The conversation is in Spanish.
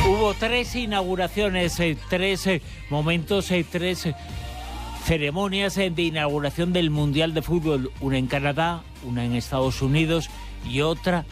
Hubo 3 inauguraciones, 3 momentos, 3 ceremonias de inauguración del Mundial de Fútbol. Una en Canadá, una en Estados Unidos y otra